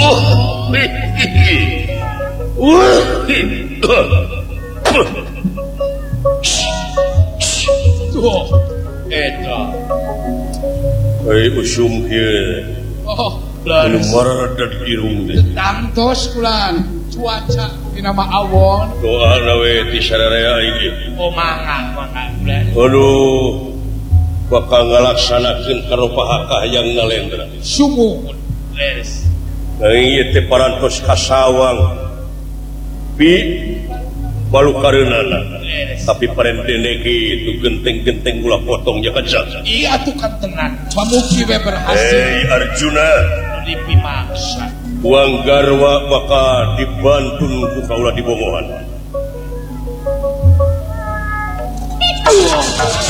usum tangtos kulan cuaca nama awon doa nawe di sararea ini aduh bakal ngalaksanakeun karopahakah yang ngalendra sumuh ieu teh parantos kasawang pi balukareunana tapi parendene kitu genteng-genteng ulah potong jangan jangan iya tuh kan tenan pamugi we berhasil Arjuna dipimaksa uang garwa maka dibantun ku kaulah dibomohan